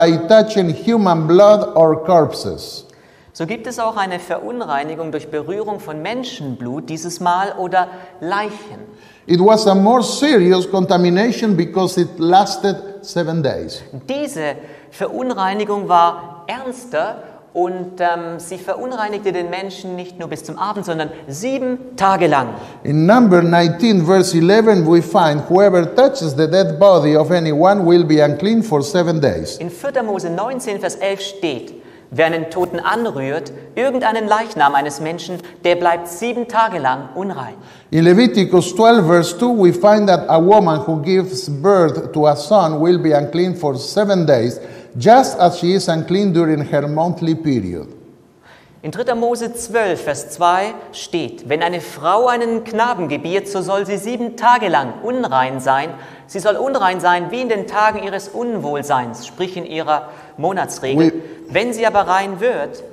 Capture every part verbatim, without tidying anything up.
by touching human blood or corpses. So gibt es auch eine Verunreinigung durch Berührung von Menschenblut, dieses Mal, oder Leichen. It was a more serious contamination because it lasted seven days. Diese Verunreinigung war ernster und ähm, sie verunreinigte den Menschen nicht nur bis zum Abend, sondern sieben Tage lang. In Number nineteen, verse eleven, we find, whoever touches the dead body of anyone will be unclean for seven days. In vierter Mose neunzehn, Vers elf steht, wer einen Toten anrührt, irgendeinen Leichnam eines Menschen, der bleibt sieben Tage lang unrein. In Leviticus twelve, verse two, we find that a woman who gives birth to a son will be unclean for seven days, just as she is unclean during her monthly period. In dritter Mose zwölf, Vers zwei steht, wenn eine Frau einen Knaben gebiert, so soll sie sieben Tage lang unrein sein. Sie soll unrein sein wie in den Tagen ihres Unwohlseins, sprich in ihrer Monatsregel. Wenn sie aber rein wird,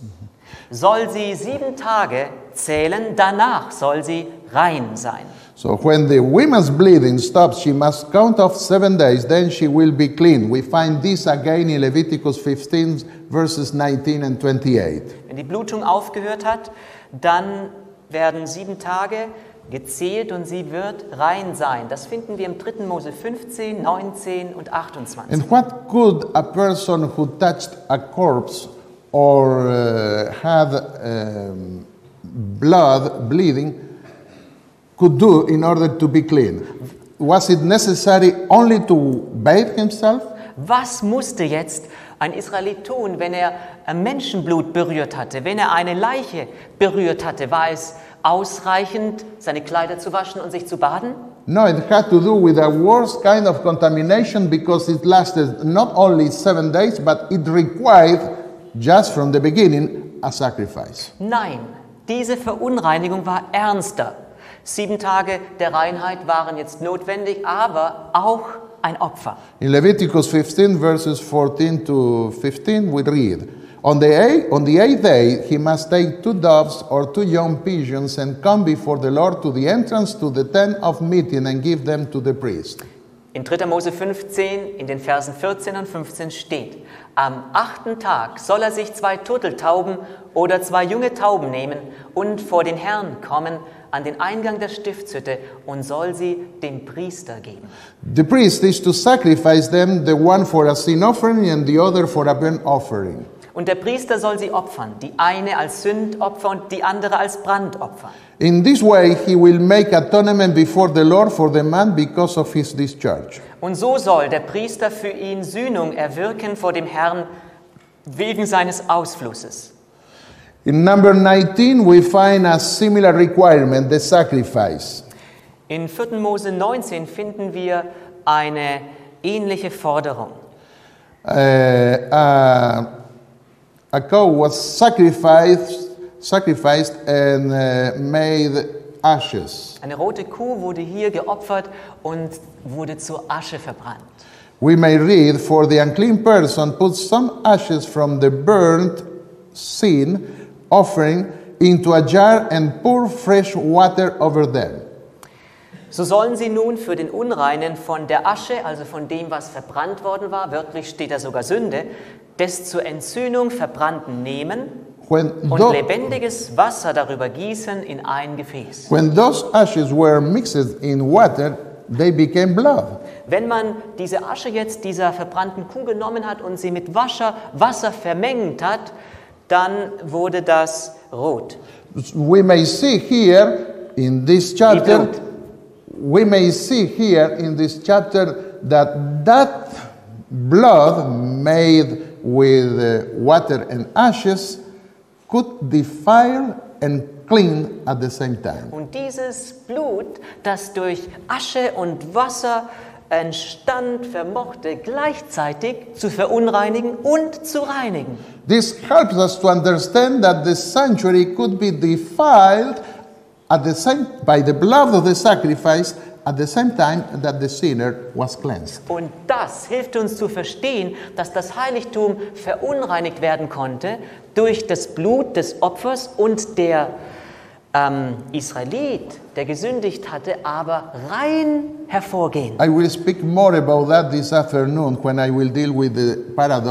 soll sie sieben Tage zählen, danach soll sie rein sein. So when the woman's bleeding stops, she must count off seven days, then she will be clean. We find this again in Leviticus fifteen, verses nineteen and twenty-eight. Wenn die Blutung aufgehört hat, dann werden sieben Tage gezählt und sie wird rein sein. Das finden wir im dritten Mose fünfzehn, neunzehn und achtundzwanzig. And what could a person who touched a corpse or uh, had um, blood bleeding could do in order to be clean? Was it necessary only to bathe himself? Was musste jetzt ein Israelit tun, wenn er Menschenblut berührt hatte, wenn er eine Leiche berührt hatte? War es ausreichend, seine Kleider zu waschen und sich zu baden? No, it had to do with a worse kind of contamination because it lasted not only seven days, but it required, just from the beginning, a sacrifice. Nein, diese Verunreinigung war ernster. Sieben Tage der Reinheit waren jetzt notwendig, aber auch ein Opfer. In Leviticus fifteen, verses fourteen to fifteen, we read, On the, eighth, on the eighth day he must take two doves or two young pigeons and come before the Lord to the entrance to the tent of meeting and give them to the priest. In dritter Mose fünfzehn, in den Versen vierzehn und fünfzehn steht, am achten Tag soll er sich zwei Turteltauben oder zwei junge Tauben nehmen und vor den Herrn kommen an den Eingang der Stiftshütte und soll sie dem Priester geben. The priest is to sacrifice them, the one for a sin offering and the other for a burnt offering. Und der Priester soll sie opfern, die eine als Sündopfer und die andere als Brandopfer. In this way he will make atonement before the Lord for the man because of his discharge. Und so soll der Priester für ihn Sühnung erwirken vor dem Herrn wegen seines Ausflusses. In number nineteen we find a similar requirement, the sacrifice. In vierter Mose neunzehn finden wir eine ähnliche Forderung. Uh, uh, a cow was sacrificed, sacrificed and uh, made ashes. Eine rote Kuh wurde hier geopfert und wurde zur Asche verbrannt. We may read, for the unclean person put some ashes from the burnt sin offering into a jar and pour fresh water over them. So sollen sie nun für den Unreinen von der Asche, also von dem, was verbrannt worden war, wörtlich steht da sogar Sünde, des zur Entzündung Verbrannten nehmen When und tho- lebendiges Wasser darüber gießen in ein Gefäß. When those ashes were mixed in water, they became blood. Wenn man diese Asche jetzt dieser verbrannten Kuh genommen hat und sie mit Wasser, Wasser vermengt hat, dann wurde das rot. We may see here in this chapter, we may see here in this chapter that that blood made with uh, water and ashes could defile and clean at the same time. Und dieses Blut, das durch Asche und Wasser entstand, vermochte gleichzeitig zu verunreinigen und zu reinigen. This helps us to understand that the sanctuary could be defiled at the same, by the blood of the sacrifice at the same time that the sinner was cleansed. Und das hilft uns zu verstehen, dass das Heiligtum verunreinigt werden konnte durch das Blut des Opfers und der ähm, Israelit, der gesündigt hatte, aber rein hervorgehen. I will speak more about that this afternoon when I will deal with the paradox